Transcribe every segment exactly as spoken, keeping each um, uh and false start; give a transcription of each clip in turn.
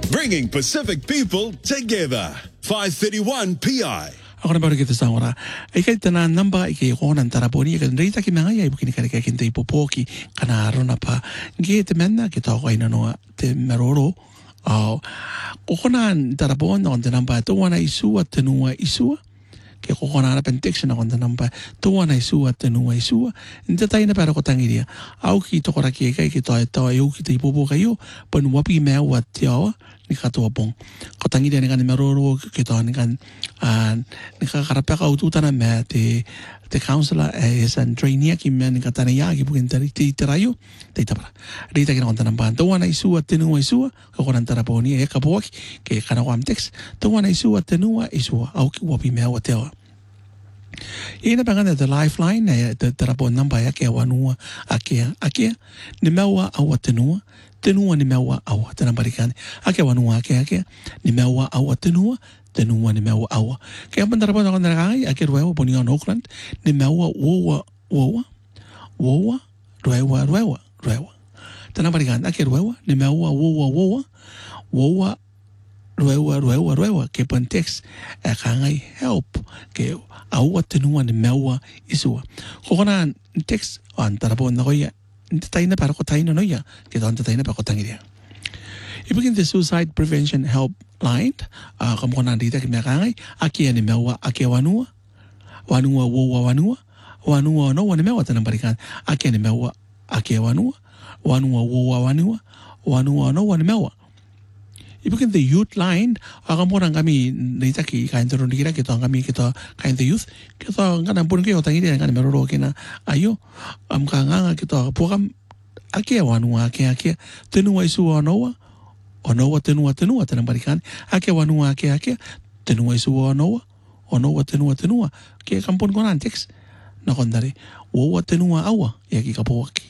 Bringing Pacific people together. five thirty-one P I. Ako na ba rin kita sa ora? Ikay tanan namba ikay ko ng taraponi ikan rita ki mga ya ibukin ka kaya kinta ipopoki kanaro na pa gite menna kita ko ay nano te meroro au kokonan tarapon on namba to wana isu at tenua isu ke kokona na pentection on namba to wana isu at tenua isu inte tayo na para ko tangiria au ki to kora ki kay kita ito ayu kita ipopo kayo panu wapi me wat yawa ni katua pong ko tangiria ni kan meroro kita ni kan ni kakarapya ka ututan na me te te counselor is and trainee ki me ni katana ya ki bukin tari ti terayo te tapra rita ki na konta namba to wana isu at tenua isu ko konan taraponi e kapoki ke kana wam text to wana isu at tenua isu au ki wapi me wat yawa ina pangana the lifeline e te tarapon namba ya ke wanua akia akia ni mewa au tenua tenua ni mewa au te namba rikani akia wanua akia akia ni mewa au tenua tenua ni mewa au ke apa tarapon ako narakai akia ruewa poni on Auckland ni mewa wowa wowa wowa ruewa ruewa ruewa te namba rikani akia ruewa ni mewa wowa wowa wowa ruewa ruewa ruewa ke pon text e kangai help ke au tenua ni mewa isua kokona text on tarapon na koya inte taina para ko taina no ya ke don taina para ko tangiria ibigin the suicide prevention helpline uh, kam kona dita ki mekangai aki ni mewa aki wanua wanua wo wanua wanua no wana mewa tan barikan aki ni mewa aki wanua wanua wo wanua wanua no wana mewa ibigin the youth line akam kona kami dita ki kain turun dikira kita kami kita kain the youth kita ngana pun ke otang ini ngana meroro kina ayo am kanga kita pokam ake wanua ake ake tenua isu onoa onoa tenua tenua tan barikan ake wanua ake ake tenua isu onoa onoa tenua tenua ke kampun kona text na kondare wo tenua awa ya ki kapoki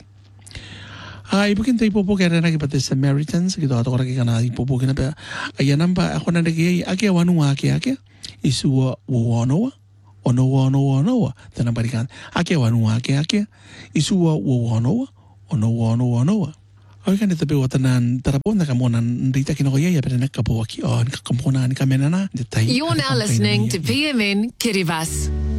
Ay, bukin tayo po po kaya na kipati Samaritans, kita ato kora kaya na po po kina pa. Ayan namba, ako na nagay, ake wanua ake ake, isuwa wanoa, onoa onoa onoa, tanang balikan, ake wanua ake ake, isuwa wanoa, onoa onoa onoa. Ay, kan ito po tanan tarapon na kamunan, rita kinakaya, ya pero nagkapo aki, oh, nakakampunan kami na na. You're now listening to P M N Kiribati.